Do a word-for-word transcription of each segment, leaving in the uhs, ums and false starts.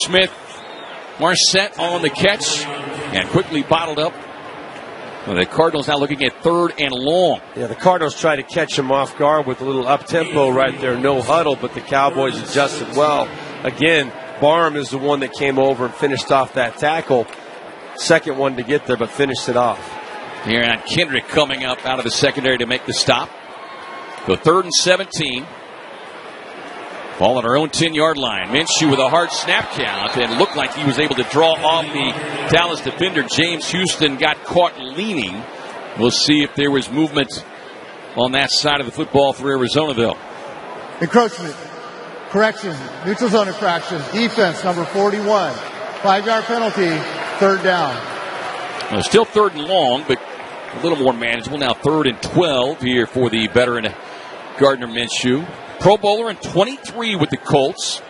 Smith, Marset on the catch, and quickly bottled up. Well, the Cardinals now looking at third and long. Yeah, the Cardinals tried to catch him off guard with a little up-tempo right there, no huddle, but the Cowboys adjusted well. Again, Barham is the one that came over and finished off that tackle. Second one to get there, but finished it off. Here on Kendrick coming up out of the secondary to make the stop. So third and seventeen. Ball on our own ten-yard line. Minshew with a hard snap count and looked like he was able to draw off the Dallas defender. James Houston got caught leaning. We'll see if there was movement on that side of the football for Arizona, though. Encroachment. Correction. Neutral zone infraction. Defense, number forty-one. Five-yard penalty. Third down. Well, still third and long, but a little more manageable. Now third and twelve here for the veteran Gardner Minshew. Pro Bowler in twenty-three with the Colts.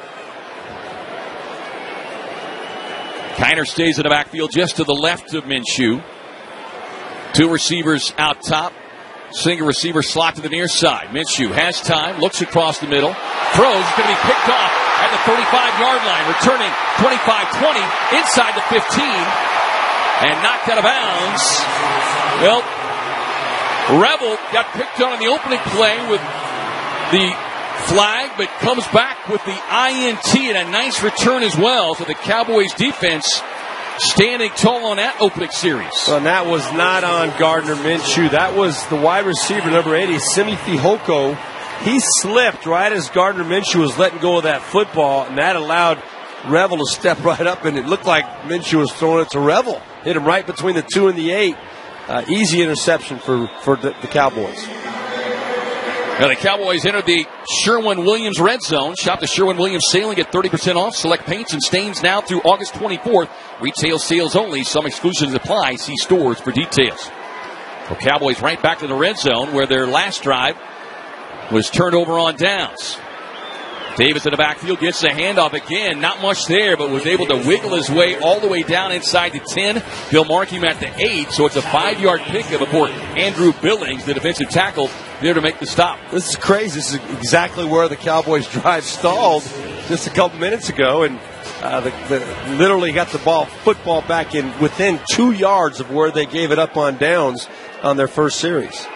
Kiner stays in the backfield just to the left of Minshew. Two receivers out top. Single receiver slot to the near side. Minshew has time, looks across the middle. Throws, going to be picked off at the thirty-five-yard line. Returning twenty-five twenty inside the fifteen. And knocked out of bounds. Well, Revel got picked on in the opening play with the flag, but comes back with the I N T and a nice return as well. So the Cowboys defense standing tall on that opening series. Well, and that was not on Gardner Minshew. That was the wide receiver, number eighty, Simi Fehoko. He slipped right as Gardner Minshew was letting go of that football, and that allowed Revel to step right up, and it looked like Minshew was throwing it to Revel. Hit him right between the two and the eight. Uh, easy interception for, for the, the Cowboys. Now the Cowboys entered the Sherwin-Williams red zone. Shop the Sherwin-Williams sailing at thirty percent off. Select paints and stains now through August twenty-fourth. Retail sales only. Some exclusions apply. See stores for details. The Cowboys right back to the red zone where their last drive was turned over on downs. Davis in the backfield gets the handoff again. Not much there, but was able to wiggle his way all the way down inside the ten. They'll mark him at the eight, so it's a five-yard pickup before Andrew Billings, the defensive tackle, there to make the stop. This is crazy. This is exactly where the Cowboys' drive stalled just a couple minutes ago, and uh, the, the, literally got the ball, football back in within two yards of where they gave it up on downs on their first series.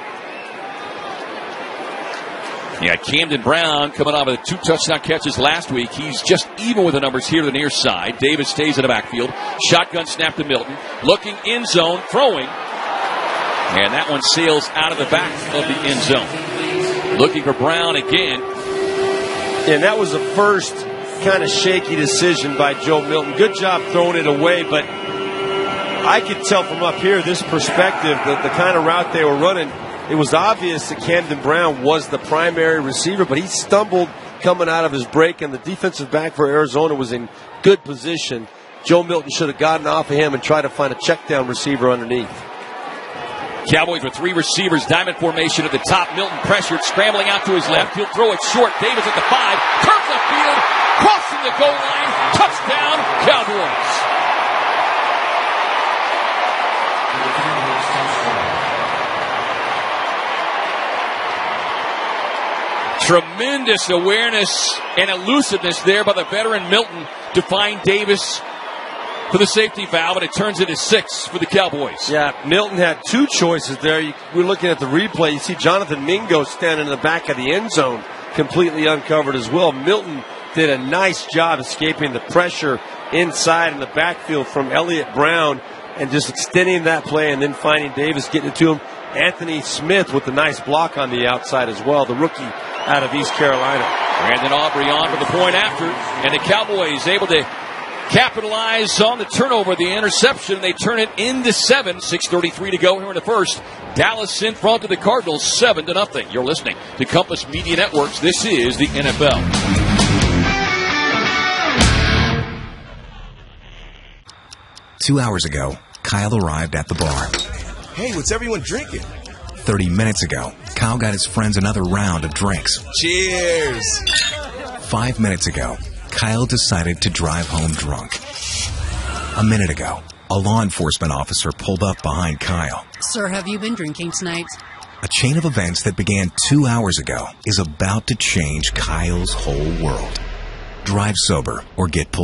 Yeah, Camden Brown coming off of two touchdown catches last week. He's just even with the numbers here to the near side. Davis stays in the backfield. Shotgun snap to Milton. Looking end zone, throwing. And that one sails out of the back of the end zone. Looking for Brown again. And that was the first kind of shaky decision by Joe Milton. Good job throwing it away, but I could tell from up here, this perspective, that the kind of route they were running, it was obvious that Camden Brown was the primary receiver, but he stumbled coming out of his break, and the defensive back for Arizona was in good position. Joe Milton should have gotten off of him and tried to find a check down receiver underneath. Cowboys with three receivers, diamond formation at the top. Milton pressured, scrambling out to his left. He'll throw it short. Davis at the five, turns the field, crossing the goal line. Touchdown, Cowboys. Tremendous awareness and elusiveness there by the veteran Milton to find Davis for the safety valve, and it turns into six for the Cowboys. Yeah, Milton had two choices there. You, we're looking at the replay. You see Jonathan Mingo standing in the back of the end zone, completely uncovered as well. Milton did a nice job escaping the pressure inside in the backfield from Elliott Brown and just extending that play and then finding Davis, getting it to him. Anthony Smith with the nice block on the outside as well, the rookie out of East Carolina. Brandon Aubrey on for the point after, and the Cowboys able to capitalize on the turnover, the interception. They turn it into seven. six thirty-three to go here in the first. Dallas in front of the Cardinals, seven to nothing. You're listening to Compass Media Networks. This is the N F L. Two hours ago, Kyle arrived at the bar. Hey, what's everyone drinking? Thirty minutes ago, Kyle got his friends another round of drinks. Cheers! Five minutes ago, Kyle decided to drive home drunk. A minute ago, a law enforcement officer pulled up behind Kyle. Sir, have you been drinking tonight? A chain of events that began two hours ago is about to change Kyle's whole world. Drive sober or get pulled